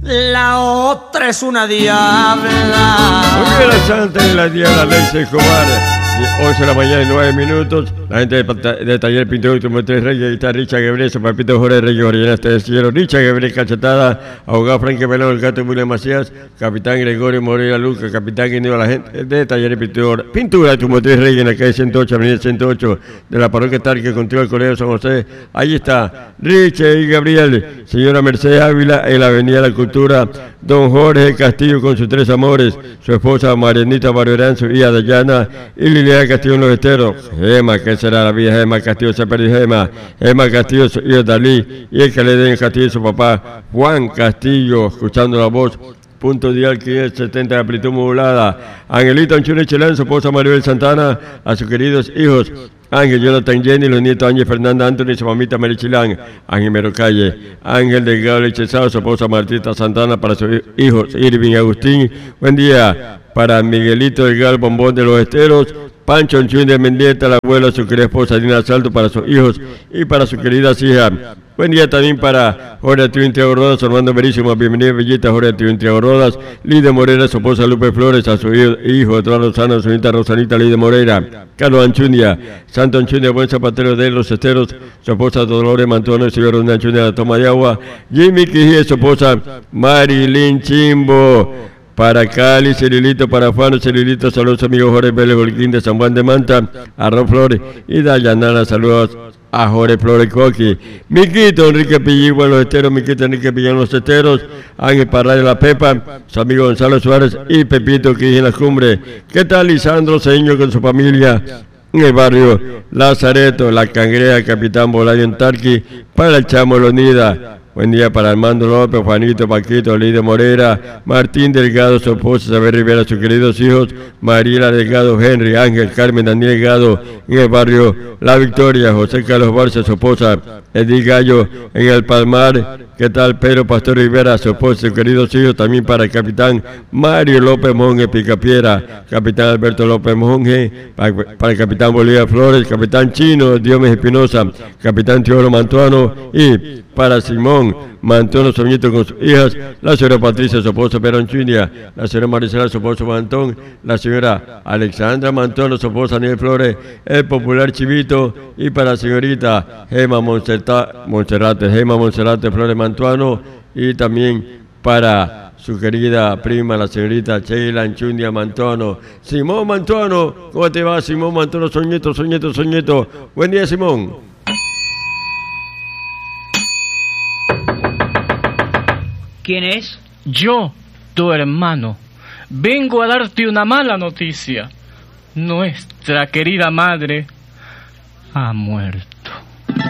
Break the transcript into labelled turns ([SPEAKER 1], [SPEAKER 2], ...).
[SPEAKER 1] La otra es una diabla.
[SPEAKER 2] Muy bien, la santa y la diabla Alexis Escobar. 11 de la mañana y 9 minutos. La gente de Taller Pintor Último Tres Reyes. Ahí está Richard Gabriel, su papito Jorge Reyes, Orellana este cielo. Richard Gabriel Cachetada, abogado Frankie Melón, el gato William Macías, capitán Gregorio Moreira Luca, capitán Guineo, la gente de Taller Pintor. Pintura Último Tres Reyes en la calle 108, avenida 108 de la parroquia Tarque, contigo el Colegio San José. Ahí está Richard y Gabriel, señora Mercedes Ávila en la avenida de la Cultura. Don Jorge Castillo con sus tres amores, su esposa Marianita Barberán, su hija Dayana y Liliana Castillo en los Esteros. Gema, ¿qué será la vida? Gema Castillo se perdió. Gema Castillo, su hijo Dalí, y el que le den Castillo, su papá Juan Castillo, escuchando la voz. Punto dial 570 de amplitud modulada. Angelito Anchune Chelán, su esposa Maribel Santana, a sus queridos hijos Ángel, Jonathan, Jenny, los nietos Ángel, Fernanda, Anthony, su mamita Marichilán, Ángel Merocalle, Ángel Delgado Lechezado, su esposa Martita Santana, para sus hijos Irving, Agustín. Buen día para Miguelito Delgado Bombón de los Esteros, Pancho Anchún de Mendieta, la abuela, su querida esposa Dina Salto, para sus hijos y para sus queridas hijas. Buen día también para Jorge Triunfo Triago Rodas, Armando Verísimo, bienvenida Bellita, Jorge Triunfo Rodas, Lidia Morera, su esposa Lupe Flores, a su hijo Eduardo Rosano, su nieta Rosanita Lidia Moreira, Carlos Anchundia, Santo Anchundia, buen zapatero de los Esteros, su esposa Dolores Mantuano, el señor Ronda Anchundia, la toma de agua, Jimmy Quijé, su esposa Marilyn Chimbo, para Cali, Cirilito, para Fano, Cirilito, saludos amigos Jorge Vélez Golquín de San Juan de Manta, a Ron Flores y Dayanara, saludos a Jorge Flores Coqui, Miquito Enrique Pilligua en los Esteros, Miquito Enrique Pillán en los Esteros, Ángel Parra de la Pepa, su amigo Gonzalo Suárez y Pepito que en la cumbre. ¿Qué tal Lisandro Señor con su familia en el barrio Lazareto, La Cangrea, Capitán Bolaño en Tarqui, para el Chamo Lonida? Buen día para Armando López, Juanito, Paquito, Lidia Morera, Martín Delgado, su esposa Isabel Rivera, sus queridos hijos, Mariela Delgado, Henry, Ángel, Carmen, Daniel Delgado, en el barrio La Victoria, José Carlos Barça, su esposa Edith Gallo, en el Palmar. ¿Qué tal Pedro Pastor Rivera, su esposa, sus queridos hijos? También para el capitán Mario López Monge, Picapiedra, capitán Alberto López Monge, para el capitán Bolívar Flores, capitán Chino, Diomedes Espinosa, capitán Teodoro Mantuano y para Simón Mantuano Soñito con sus hijas, la señora Patricia, su esposo Perón Chunia, la señora Marisela, su esposo Mantón, la señora Alexandra Mantuano, su esposa Daniel Flores, el popular Chivito, y para la señorita Gema Monserrate Flores Mantuano, y también para su querida prima, la señorita Sheila Anchundia Mantuano. Simón Mantuano, ¿cómo te va Simón Mantuano? Soñeto. Buen día Simón.
[SPEAKER 3] ¿Quién es?
[SPEAKER 4] Yo, tu hermano, vengo a darte una mala noticia. Nuestra querida madre ha muerto.